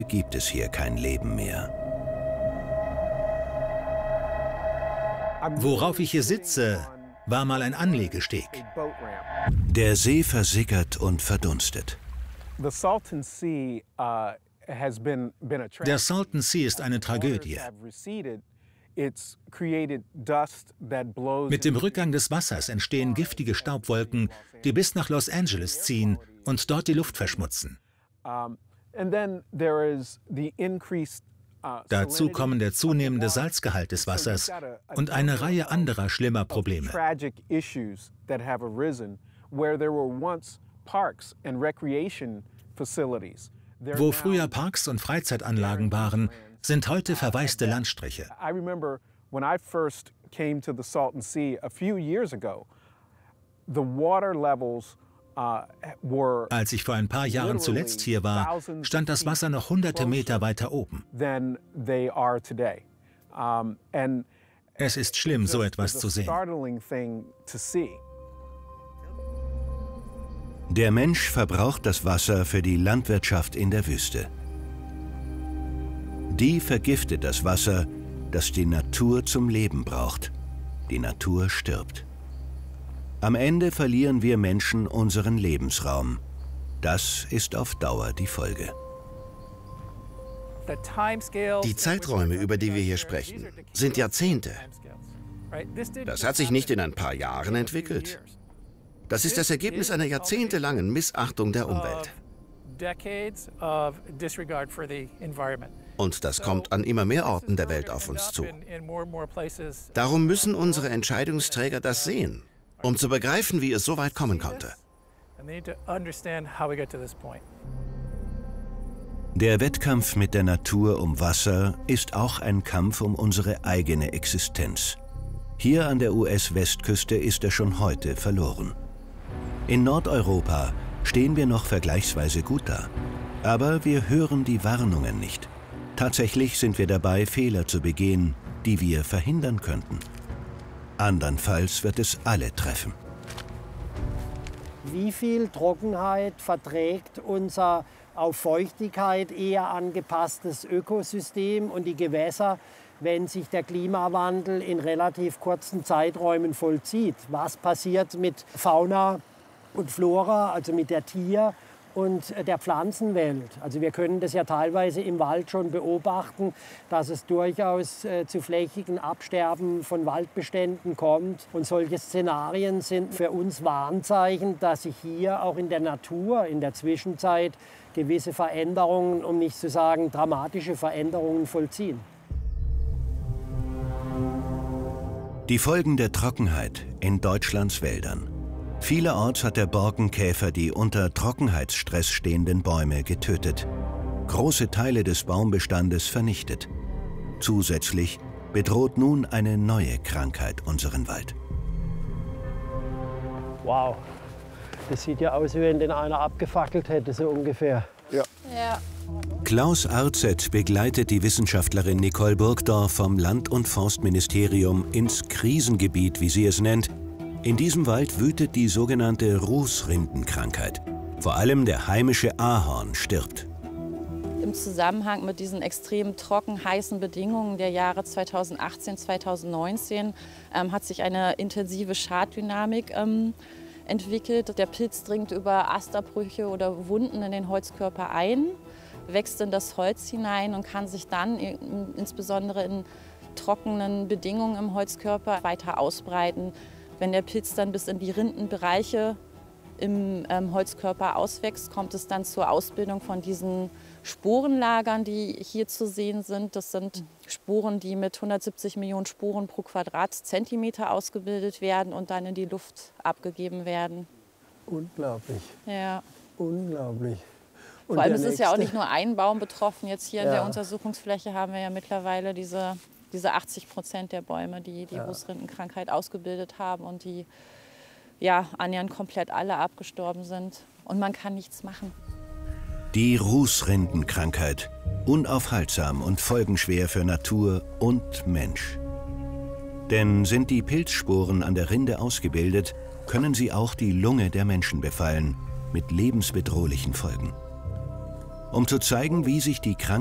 gibt es hier kein Leben mehr. Worauf ich hier sitze, war mal ein Anlegesteg. Der See versickert und verdunstet. Der Salton Sea ist eine Tragödie. Mit dem Rückgang des Wassers entstehen giftige Staubwolken, die bis nach Los Angeles ziehen und dort die Luft verschmutzen. Dazu kommen der zunehmende Salzgehalt des Wassers und eine Reihe anderer schlimmer Probleme. Wo früher Parks und Freizeitanlagen waren, sind heute verwaiste Landstriche. Als ich vor ein paar Jahren zuletzt hier war, stand das Wasser noch hunderte Meter weiter oben. Es ist schlimm, so etwas zu sehen. Der Mensch verbraucht das Wasser für die Landwirtschaft in der Wüste. Die vergiftet das Wasser, das die Natur zum Leben braucht. Die Natur stirbt. Am Ende verlieren wir Menschen unseren Lebensraum. Das ist auf Dauer die Folge. Die Zeiträume, über die wir hier sprechen, sind Jahrzehnte. Das hat sich nicht in ein paar Jahren entwickelt. Das ist das Ergebnis einer jahrzehntelangen Missachtung der Umwelt. Und das kommt an immer mehr Orten der Welt auf uns zu. Darum müssen unsere Entscheidungsträger das sehen, um zu begreifen, wie es so weit kommen konnte. Der Wettkampf mit der Natur um Wasser ist auch ein Kampf um unsere eigene Existenz. Hier an der US-Westküste ist er schon heute verloren. In Nordeuropa stehen wir noch vergleichsweise gut da. Aber wir hören die Warnungen nicht. Tatsächlich sind wir dabei, Fehler zu begehen, die wir verhindern könnten. Andernfalls wird es alle treffen. Wie viel Trockenheit verträgt unser auf Feuchtigkeit eher angepasstes Ökosystem und die Gewässer, wenn sich der Klimawandel in relativ kurzen Zeiträumen vollzieht? Was passiert mit Fauna und Flora, also mit der Tier- und der Pflanzenwelt? Also wir können das ja teilweise im Wald schon beobachten, dass es durchaus zu flächigen Absterben von Waldbeständen kommt. Und solche Szenarien sind für uns Warnzeichen, dass sich hier auch in der Natur in der Zwischenzeit gewisse Veränderungen, um nicht zu sagen dramatische Veränderungen vollziehen. Die Folgen der Trockenheit in Deutschlands Wäldern. Vielerorts hat der Borkenkäfer die unter Trockenheitsstress stehenden Bäume getötet, große Teile des Baumbestandes vernichtet. Zusätzlich bedroht nun eine neue Krankheit unseren Wald. Wow, das sieht ja aus, wie wenn den einer abgefackelt hätte, so ungefähr. Ja. Klaus Arzet begleitet die Wissenschaftlerin Nicole Burgdorf vom Land- und Forstministerium ins Krisengebiet, wie sie es nennt. In diesem Wald wütet die sogenannte Rußrindenkrankheit. Vor allem der heimische Ahorn stirbt. Im Zusammenhang mit diesen extrem trocken heißen Bedingungen der Jahre 2018, 2019 hat sich eine intensive Schaddynamik entwickelt. Der Pilz dringt über Astabbrüche oder Wunden in den Holzkörper ein, wächst in das Holz hinein und kann sich dann insbesondere in trockenen Bedingungen im Holzkörper weiter ausbreiten. Wenn der Pilz dann bis in die Rindenbereiche im Holzkörper auswächst, kommt es dann zur Ausbildung von diesen Sporenlagern, die hier zu sehen sind. Das sind Sporen, die mit 170 Millionen Sporen pro Quadratzentimeter ausgebildet werden und dann in die Luft abgegeben werden. Unglaublich. Ja. Unglaublich. Und vor allem ist es ja auch nicht nur ein Baum betroffen. Jetzt hier in Ja. der Untersuchungsfläche haben wir ja mittlerweile diese 80% der Bäume, die die Ja. Rußrindenkrankheit ausgebildet haben und die ja annähernd komplett alle abgestorben sind. Und man kann nichts machen. Die Rußrindenkrankheit. Unaufhaltsam und folgenschwer für Natur und Mensch. Denn sind die Pilzsporen an der Rinde ausgebildet, können sie auch die Lunge der Menschen befallen, mit lebensbedrohlichen Folgen. um zu zeigen, wie sich die